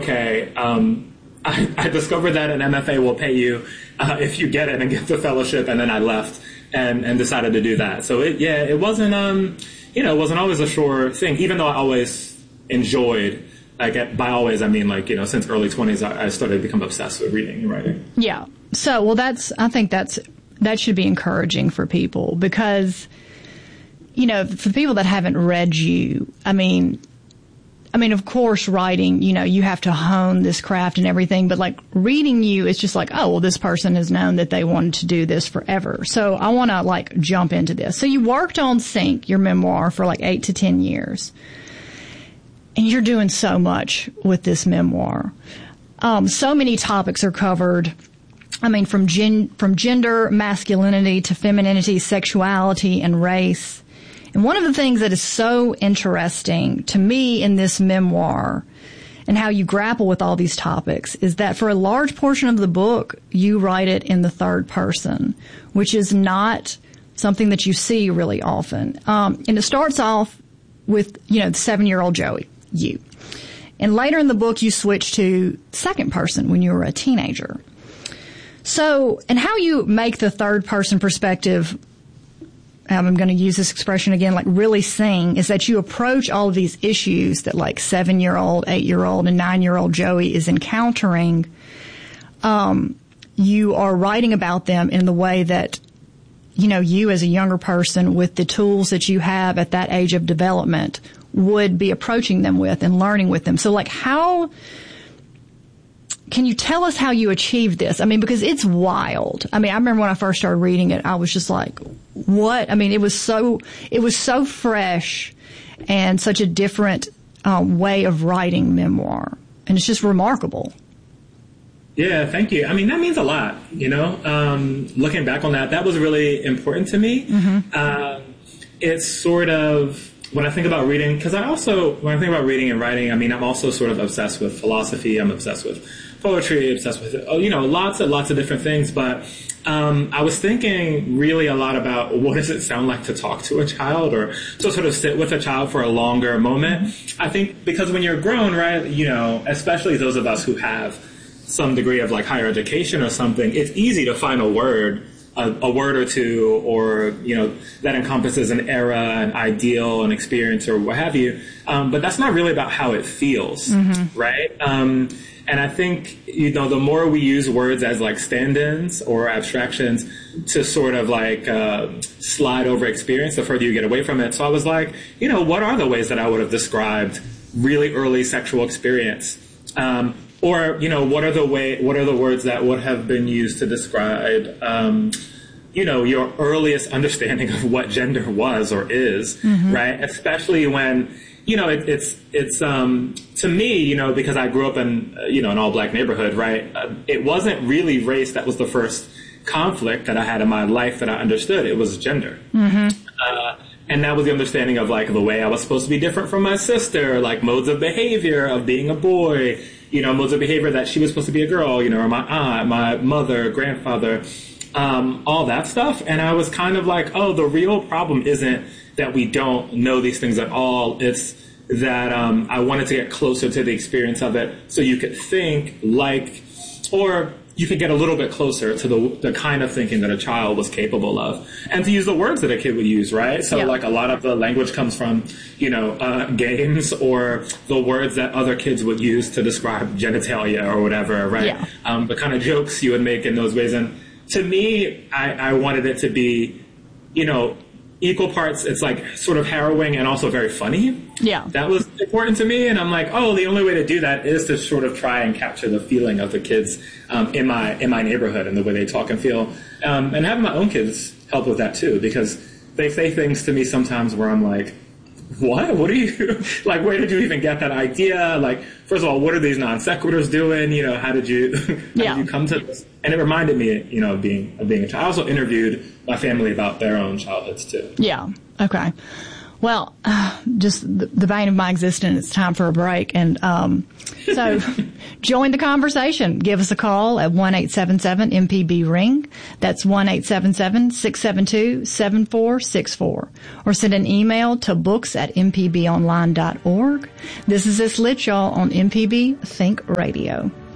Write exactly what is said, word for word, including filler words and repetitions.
okay, um, I, I discovered that an M F A will pay you uh, if you get it and get the fellowship, and then I left and, and decided to do that. So it, yeah, it wasn't, um, you know, it wasn't always a sure thing, even though I always enjoyed, like, by always, I mean, like, you know, since early twenties, I, I started to become obsessed with reading and writing. Yeah. So, well, that's, I think that's, that should be encouraging for people because, you know, for people that haven't read you, I mean, I mean, of course, writing, you know, you have to hone this craft and everything, but like reading you, it's just like, oh, well, this person has known that they wanted to do this forever. So I want to like jump into this. So you worked on Sync, your memoir, for like eight to ten years. And you're doing so much with this memoir. Um, so many topics are covered. I mean, from gen- from gender, masculinity to femininity, sexuality, and race. And one of the things that is so interesting to me in this memoir and how you grapple with all these topics is that for a large portion of the book, you write it in the third person, which is not something that you see really often. Um, and it starts off with, you know, the seven-year-old Joey. You. And later in the book, you switch to second person when you were a teenager. So, and how you make the third person perspective, I'm going to use this expression again, like really sing, is that you approach all of these issues that like seven-year-old, eight-year-old, and nine-year-old Joey is encountering. Um, you are writing about them in the way that, you know, you as a younger person with the tools that you have at that age of development would be approaching them with and learning with them. So, like, how can you tell us how you achieved this? I mean, because it's wild. I mean, I remember when I first started reading it, I was just like, what? I mean, it was so, it was so fresh and such a different um, way of writing memoir. And it's just remarkable. Yeah, thank you. I mean, that means a lot, you know, um, looking back on that, that was really important to me. Mm-hmm. Uh, it's sort of, when I think about reading, because I also, when I think about reading and writing, I mean, I'm also sort of obsessed with philosophy. I'm obsessed with poetry, obsessed with, you know, lots and lots of different things. But um, I was thinking really a lot about what does it sound like to talk to a child or to sort of sit with a child for a longer moment. I think because when you're grown, right, you know, especially those of us who have some degree of like higher education or something, it's easy to find a word A, a word or two, or, you know, that encompasses an era, an ideal, an experience, or what have you. Um, but that's not really about how it feels, mm-hmm. right? Um, and I think, you know, the more we use words as like stand-ins or abstractions to sort of like uh, slide over experience, the further you get away from it. So I was like, you know, what are the ways that I would have described really early sexual experience? Um, Or, you know, what are the way, what are the words that would have been used to describe, um, you know, your earliest understanding of what gender was or is, mm-hmm. right? Especially when, you know, it, it's, it's, um, to me, you know, because I grew up in, uh, you know, an all black neighborhood, right? Uh, it wasn't really race that was the first conflict that I had in my life that I understood. It was gender. Mm-hmm. Uh, And that was the understanding of, like, the way I was supposed to be different from my sister, like, modes of behavior of being a boy, you know, modes of behavior that she was supposed to be a girl, you know, or my aunt, my mother, grandfather, um, all that stuff. And I was kind of like, oh, the real problem isn't that we don't know these things at all. It's that um, I wanted to get closer to the experience of it so you could think like, or you could get a little bit closer to the the kind of thinking that a child was capable of, and to use the words that a kid would use, right? So, yeah. like, a lot of the language comes from, you know, uh, games or the words that other kids would use to describe genitalia or whatever, right? Yeah. Um, the kind of jokes you would make in those ways. And to me, I, I wanted it to be, you know, equal parts, it's like sort of harrowing and also very funny. Yeah. That was important to me. And I'm like, oh, the only way to do that is to sort of try and capture the feeling of the kids um, in my in my neighborhood and the way they talk and feel. Um, and having my own kids help with that too, because they say things to me sometimes where I'm like, what? What are you, like, where did you even get that idea? Like, first of all, what are these non sequiturs doing? You know, how did you, how yeah. did you come to this? And it reminded me, you know, of being, of being a child. I also interviewed my family about their own childhoods too. Yeah. Okay. Well, uh, just the, the bane of my existence. It's time for a break. And um, so join the conversation. Give us a call at one eight seven seven M P B ring. That's one eight seven seven six seven two seven four six four. Or send an email to books at m p b online dot org. This is This Lit, y'all, on M P B Think Radio.